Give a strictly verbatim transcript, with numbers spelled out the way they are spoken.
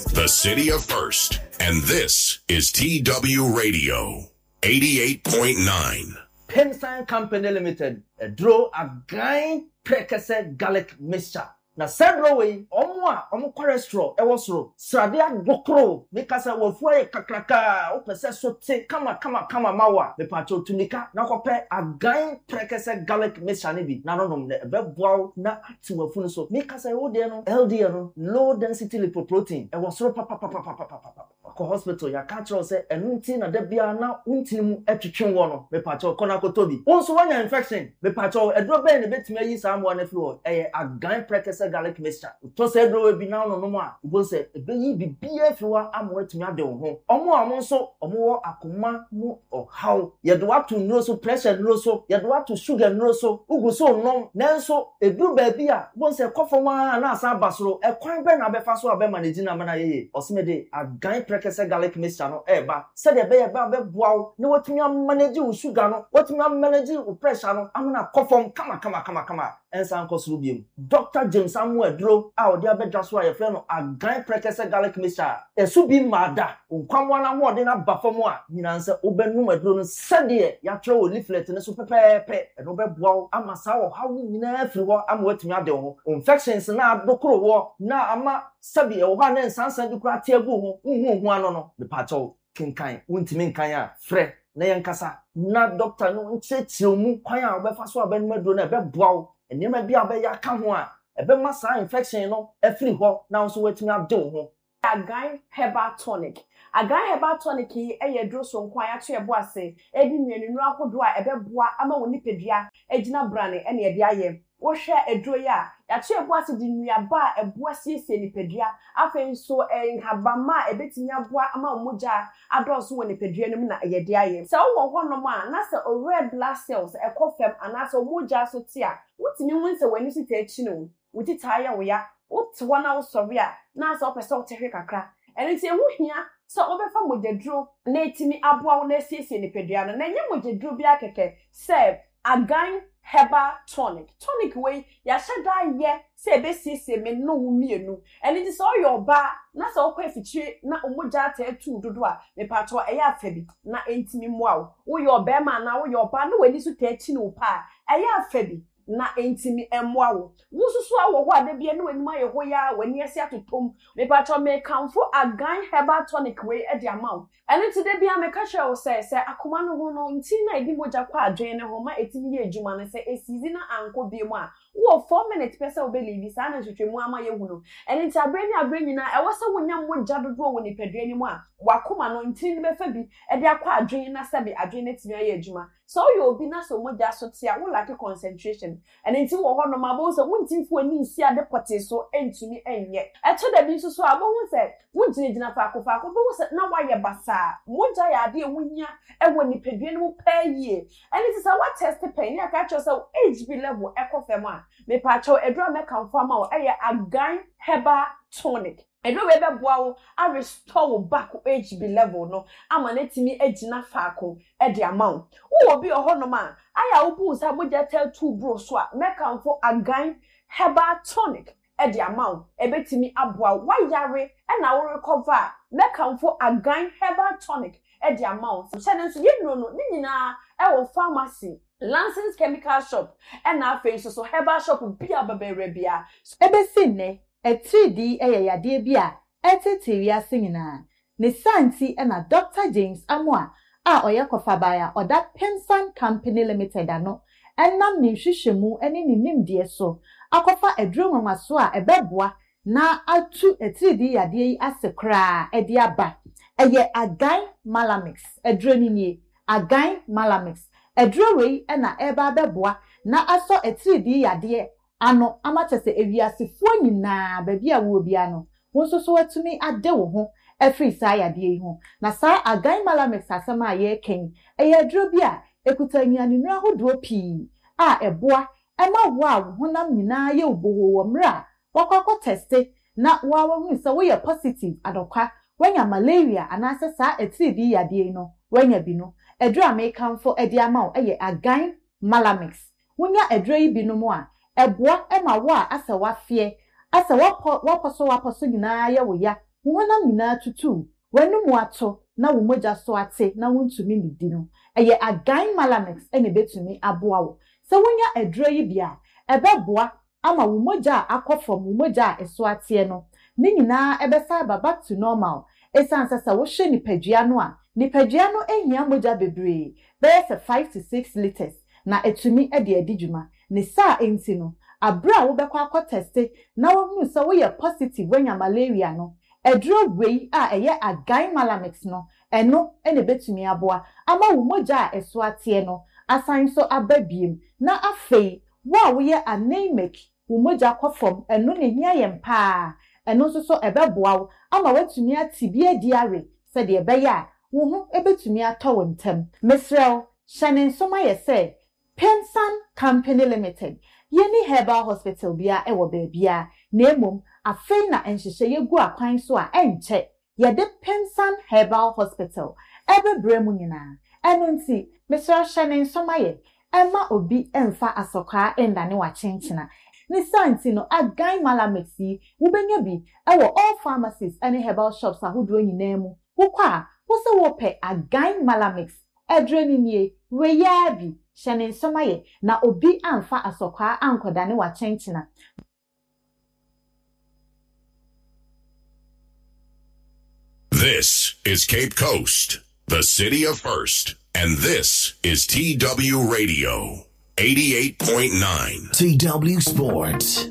The city of First, and this is T W Radio eighty-eight point nine. Pensan Company Limited, a draw a grind prekese garlic mixture. Na several way, omwa, omo cholesterol, e wasro, sradia dokro, mikasa wofue kakraka, opese sote, kama kama kama mawa, me pacho tunika, na kope a grind prekese garlic mixture nibi, na no no ne be boa na ati wafunu so, mikasa e wode no, L D L no, low density lipoprotein, e wasro pa pa pa pa pa pa pa pa. Ko hospital ya catch say enunti na da bia na unti mu etwetwe wo no me pacho kona kotobi onso wanya infection me pacho edro be ne betimi ayi samwo na flu eh agan prekese garlic mixture to say edro bi na no no a ubo say ebeyi bibia fiwa amo etimi ade wo ho omo amo nso omo wo akoma mu ohaw ye do ato nro so pressure nro so ye do ato sugar nro so ugu so nom nanso edru ba bia ubo say kofo wa na asa basoro e kwan be na be fa so abe manage na mana ye osimede agan prekese garlic mixture no eba said e be e ba be boaw ne watumi manage wo sugar no watumi manage wo pressure no amuna kofom kama kama kama kama ensan kosuru biem Doctor James Samuel Edro a odi abedwa so aye fe no agan prekese garlic mixture esu bi mada nkwamwa na ho odi na bafom a nyinanse obenum Edro no sade ya tro wo leaflet ne so pepepe e no be boaw amasa wo hawo nyina afiri wo am watumi ade wo infections na adokoro wo na ama sabi e wo ha na ensansan di kura teagu ho hu hu ano no be pacho kinkan untimi nkan a fre na yankasa na doctor no ncheche mu kwan a obefa so abenum Edro na be boaw enema bia be ya ka ho a ebe masa infection no afiri ho na so watimi ade ho Agan herbal tonic. Agan herbal tonic yi eye dro so nkwan ya to ebo ase edi mienu ahodo a ebe boa ama woni pedua egina brane ene ede aye wo hwe edro ya ya to ebo ase di nuaba ebo asiesie ni pedua afen so enhabama ebetimi aboa ama omoja adoso woni pedua no na eye de aye se wo ho no ma na se o red blood cells ekofem anase omoja so tia wotimi wonse wani sita echi no wuti taya wo ya wot wana wo sorry a na se opese wo tehwe kakra ene ti ehu hia se obefa mojedro na etimi aboa wo na siesie ni pedua no na nye mojedro bia keke se agan herbal tonic tonic way ya sheda ye se be siesie me no wo mienu ene ti se o yoba na se okwa fichi na omoja ata tu dodo a me pato eya afabi na entimi moa wo yoba ma na wo yoba na wani su ta echi no pa eya afabi na entimi emwa wo wususu awo ho ade bia na wani ma ye ho ya wani ase atotom me pato me kanfo agan herbal tonic way e di amount ene ti de bia me ka hwe wo se se akoma no ho no nti na edi moja kwa adwen ne ho ma etimi ye adwuma ne se esizi na anko bi mu a wo four minutes pesa obelivi sa na twetwemu ama ye hu no ene nti abreni abreni na e wo se wonya moja dodo wo ni pedua ni mu a wakoma no nti ne befa bi e di akwa adwen na se be adwen ne timi ye adwuma so you obi na so moja so tia wo lack concentration ene nti wo ho no ma bo so wonti fu ani nsi ade pote so entumi enye e to da bi so so abo hu se wonti gina fa ko fa ko bo se na wa ye basa moja ya ade wunya e wo ni pedua no pa yie ene ti sa wa test pen ya ka cho so H B level e ko fem a me pa cho edro me kan fo ma wo e ye agan herbal tonic edro we be boa wo a restore wo back H B level no ama na timi agina fa ko e de amount wo obi oho no ma aya wo bu sa moja tell two bro so a me kan fo agan herbal tonic e de amount e betimi aboa wa yare e na wo recover me kan fo agan herbal tonic e de amount so den so ye no no ni nyina e wo pharmacy Lansing's chemical shop and na face so herbal shop bia babere bia ebesi ne e three D eye yade bia eteteria singina ne santi na Doctor James Amoa a oye kofabaya oda Pensan Company Limited ano enam ne hwehwemu ene ne nimdie so akofa edro nwanwaso a ebeboa na atu e three D yade yi asekra e de aba eye agan malamix edro ni nie agan malamix edro wei na eba beboa na aso e three D yade ano amachese ewiasefo nyina ba bia wo bia no wonso so watumi ade wo ho efri sa yade yi ho na sa agan malamix asema ye ken eye edro bia ekuta nyane nura hodo pi a eboa ema wo a honam nyina ye obowo wo mra wakwa teste na wawa hu se wo ye positive adokwa wanya malaria anase sa e three D yade yi no wanya bi no edro American for edi amount eye agan malamix wonya edro yi bi no mo a eboa ema wo a asa wafie asa wapo wapo so wapo so nyina ye wo ya Wona mina tutu wenu mu ato na wo mogya so ate na wontumi nidi no eye agan malamix ene betumi aboa wo se wonya aduro yi bia ebeboa ama wo mogya akofom wo mogya eso ate no ne nyina ebesa ba back to normal esansa sa wo hwe nipadua no a nipadua no ehia mogya bebre be se five to six liters na etumi ede adidwuma ne sa enti no abra wo bekwa akọ teste na wo hu se wo ye positive wanya malaria no edro wei a eye agan malamix no eno ene betumi aboa ama wo mogya eso ate no asan so ababiem na afei wa wo ye anemic wo mogya kofom eno ne hia yem pa eno so so ebeboa wo ama watumi atibia diare se de ebeya wo hu ebetumi atọ ntem mesrel shanen soma ye se Pensan Company Limited yeni herbal hospital bia ewo bebia na emom afei na enhyehyɛ yegu akwan so a enche ye de Pensan Herbal Hospital ebe bremu nyina eno nti Mister Shanen Somaye ema obi emfa asokwa endane wa chenchina ni santi no agan malamexi wobenya bi ewo all pharmacies and herbal shops ahodo nyina mu wokwa wo se wo pe agan malamex edreni nie weyabi Shanen Somaye na obi amfa asokwa ankodane wa chenchina. This is Cape Coast, the city of first, and this is T W Radio eighty-eight point nine. T W Sports.